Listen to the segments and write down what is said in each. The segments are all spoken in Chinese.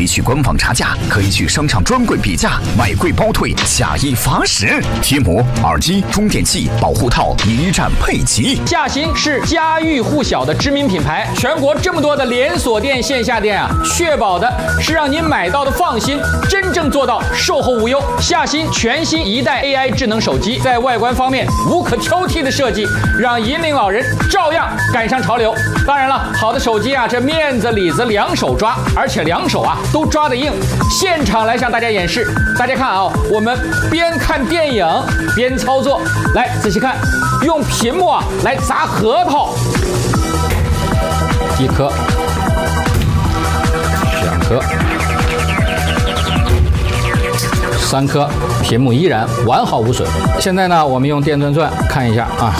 可以去官网查价，可以去商场专柜比价，买贵包退，下一罚10。贴膜、耳机、充电器、保护套一站配齐。 夏新是家喻户晓的知名品牌，全国这么多的连锁店、线下店啊，确保的是让您买到的放心，真正做到售后无忧。夏新全新一代 AI 智能手机，在外观方面无可挑剔的设计，让银龄老人照样赶上潮流。当然了，好的手机啊，这面子里子两手抓，而且两手啊都抓得硬。现场来向大家演示，大家看啊，我们边看电影边操作，来仔细看，用屏幕啊来砸核桃，1颗、2颗、3颗，屏幕依然完好无损。现在呢，我们用电钻钻看一下啊。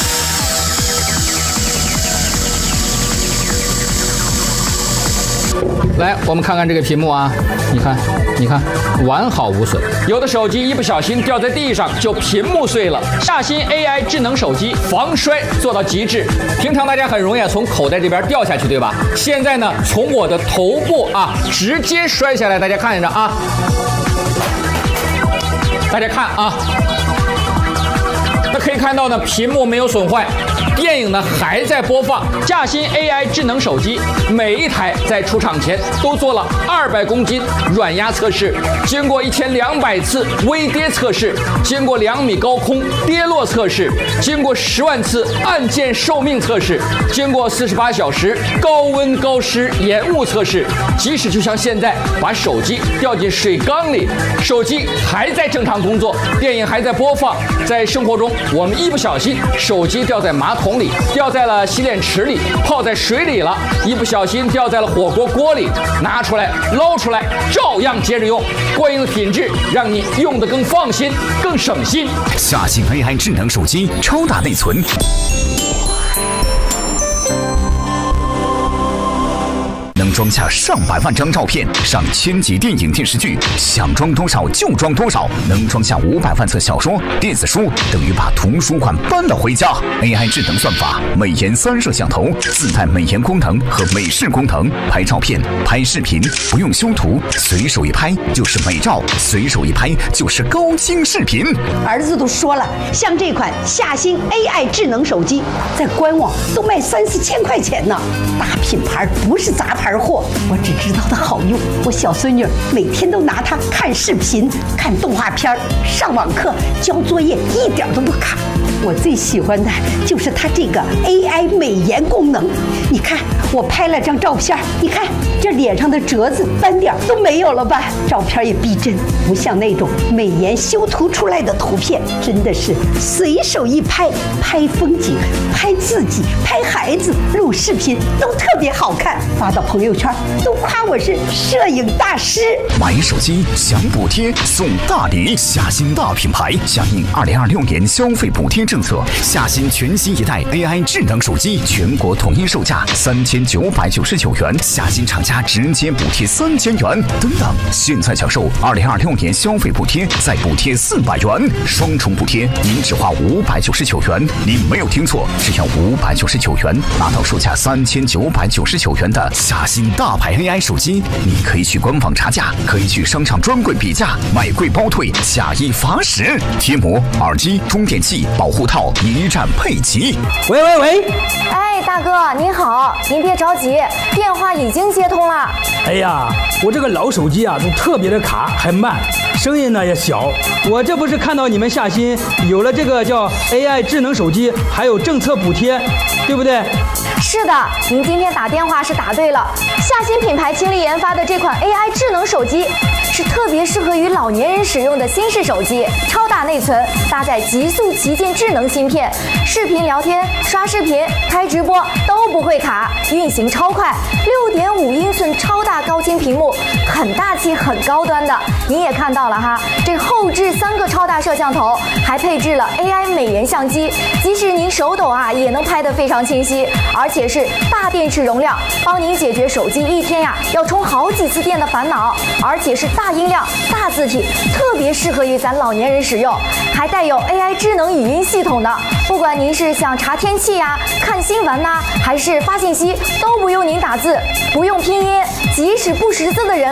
来，我们看看这个屏幕啊，你看，完好无损。有的手机一不小心掉在地上，就屏幕碎了。夏新 AI 智能手机防摔做到极致。平常大家很容易从口袋这边掉下去，对吧？现在呢，从我的头部啊直接摔下来，大家看着啊，大家看啊，那可以看到呢，屏幕没有损坏。电影呢还在播放。夏新 AI 智能手机每一台在出厂前都做了200公斤软压测试，经过1200次微跌测试，经过2米高空跌落测试，经过10万次按键寿命测试，经过48小时高温高湿延误测试。即使就像现在把手机掉进水缸里，手机还在正常工作，电影还在播放。在生活中，我们一不小心手机掉在马桶里，掉在了洗脸池里，泡在水里了，一不小心掉在了火锅锅里，拿出来捞出来，照样接着用，过硬的品质让你用得更放心、更省心。 夏新 AI 智能手机，超大内存。能装下上百万张照片，上1000集电影电视剧，想装多少就装多少，能装下500万册小说、电子书，等于把图书馆搬了回家。AI 智能算法，美颜3摄像头，自带美颜功能和美视功能，拍照片、拍视频不用修图，随手一拍就是美照，随手一拍就是高清视频。 儿子都说了，像这款夏新 AI 智能手机，在官网都卖3、4千块钱呢，大品牌不是杂牌货，我只知道它好用。我小孙女每天都拿它看视频、看动画片、上网课、交作业，一点都不卡。我最喜欢的就是它这个 AI 美颜功能。你看，我拍了张照片，你看这脸上的褶子、斑点都没有了吧？照片也逼真，不像那种美颜修图出来的图片，真的是随手一拍，拍风景、拍自己、拍孩子、录视频都特别好看，发到朋友圈都夸我是摄影大师。 买手机享补贴送大礼，夏新大品牌响应2026年消费补贴政策，夏新全新一代 AI 智能手机全国统一售价3999元，夏新厂家直接补贴3000元。等等，现在享受2026年消费补贴，再补贴400元，双重补贴，您只花599元。您没有听错，只要599元，拿到售价3999元的夏新大牌 AI 手机。你可以去官网查价，可以去商场专柜比价，买贵包退，下一罚10。贴膜、耳机、充电器、保护套一站配齐。 喂， 哎，大哥您好，您别着急，电话已经接通了。 哎呀，我这个老手机啊，都特别的卡，还慢，声音呢也小。我这不是看到你们夏新有了这个叫 AI 智能手机，还有政策补贴，对不对？ 是的，您今天打电话是打对了。夏新品牌倾力研发的这款 AI 智能手机，是特别适合于老年人使用的新式手机，超大内存，搭载极速旗舰智能芯片，视频聊天、刷视频、开直播都不会卡，运行超快，6.5英寸超大高清屏幕，很大气、很高端的。您也看到了哈，这后置3个超大摄像头，还配置了 AI 美颜相机，即使您手抖啊，也能拍得非常清晰，而且是大电池容量，帮您解决手机一天呀要充好几次电的烦恼，而且是大音量、大字体，特别适合于咱老年人使用，还带有 AI 智能语音系统的，不管您是想查天气呀、看新闻呐，还是发信息，都不用您打字，不用拼音，即使不识字的人